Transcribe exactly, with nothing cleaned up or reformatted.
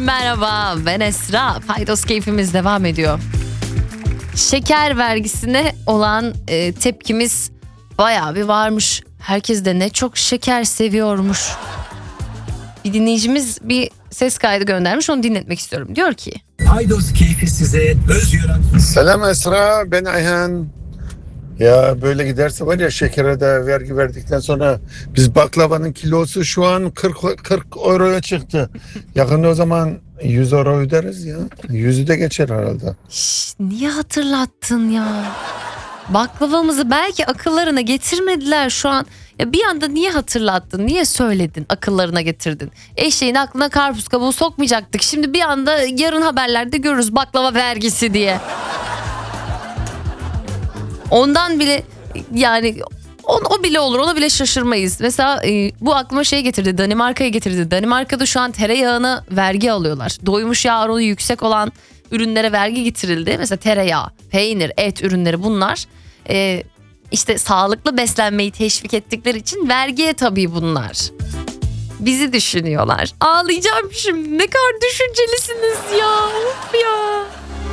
Merhaba, ben Esra. Paydos keyfimiz devam ediyor. Şeker vergisine olan e, tepkimiz bayağı bir varmış. Herkes de ne çok şeker seviyormuş. Bir dinleyicimiz bir ses kaydı göndermiş, onu dinletmek istiyorum. Diyor ki: Paydos keyfi size öz yaratmış. Selam Esra, ben Ayhan. Ya böyle giderse var ya, şekere de vergi verdikten sonra biz baklavanın kilosu şu an kırk kırk euroya çıktı. Yakında o zaman yüz euro öderiz ya. Yüzü de geçer herhalde. Şş, niye hatırlattın ya? Baklavamızı belki akıllarına getirmediler şu an. Ya bir anda niye hatırlattın? Niye söyledin? Akıllarına getirdin. Eşeğin aklına karpuz kabuğu sokmayacaktık. Şimdi bir anda yarın haberlerde görürüz baklava vergisi diye. Ondan bile yani on, o bile olur, ona bile şaşırmayız. Mesela e, bu aklıma şey getirdi, Danimarka'ya getirdi. Danimarka'da şu an tereyağına vergi alıyorlar. Doymuş yağ oranı yüksek olan ürünlere vergi getirildi. Mesela tereyağı, peynir, et ürünleri, bunlar e, işte sağlıklı beslenmeyi teşvik ettikleri için vergiye tabii bunlar. Bizi düşünüyorlar. Ağlayacağım şimdi, ne kadar düşüncelisiniz ya. Of ya.